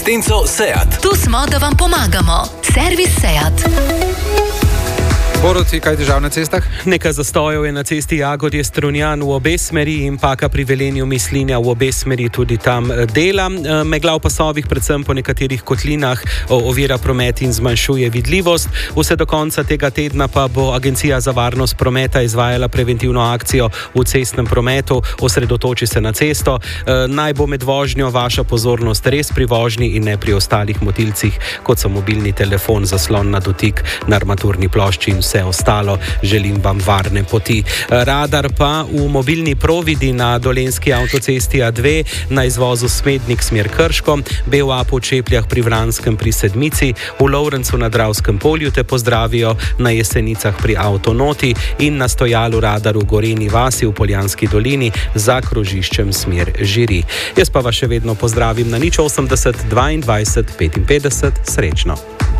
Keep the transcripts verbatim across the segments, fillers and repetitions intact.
Tenco Seat. Tu smo, da vam pomagamo. Servis Seat. Borut, kaj težav na cestah? Nekaj zastojev je na cesti Jagodje-Strunjan v obe smeri in Paka pri Velenju Mislinja v obe smeri tudi tam dela. Megla v pasovih, predvsem po nekaterih kotlinah, ovira promet in zmanjšuje vidljivost. Vse do konca tega tedna pa bo Agencija za varnost prometa izvajala preventivno akcijo v cestnem prometu. Osredotoči se na cesto. Naj bo med vožnjo vaša pozornost res pri vožnji in ne pri ostalih motilcih, kot so mobilni telefon, zaslon na dotik, na armaturni plošči in vse ostalo. Želim vam varne poti. Radar pa v mobilni providi na dolenski avtocesti A dve na izvozu Smednik smer Krško, B V A po Čepljah pri Vranskem pri Sedmici, v Lovrencu na Dravskem polju te pozdravijo, na Jesenicah pri Avtonoti in na stojalu radar v Goreni vasi v Poljanski dolini za krožiščem smer Žiri. Jaz pa vas še vedno pozdravim na nič osemdeset dvaindvajset petinpetdeset. Srečno.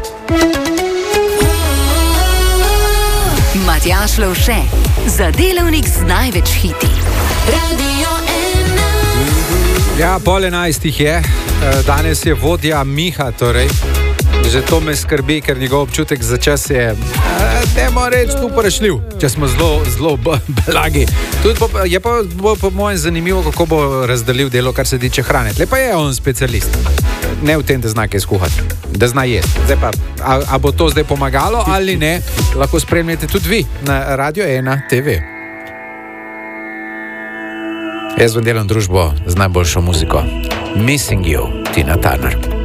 Matjaž Lovše, za delavnik z največ hiti. Radio ena. Ja, pol enajstih je. Danes je vodja Miha, torej. Že to me skrbi, ker njegov občutek za čas je, dajmo reči, tu prešljiv, če smo zelo, zelo blagi. Tudi po, je pa bo po mojem zanimivo, kako bo razdelil delo, kar se tiče hrane. Lepa je on specialist. Ne v tem, da zna kaj skuhati, da zna jesti. Zdaj pa, a, a bo to zdaj pomagalo ali ne, lahko spremljate tudi vi na Radio ena T V. Jaz vam delam družbo z najboljšo muziko. Missing You, Tina Turner.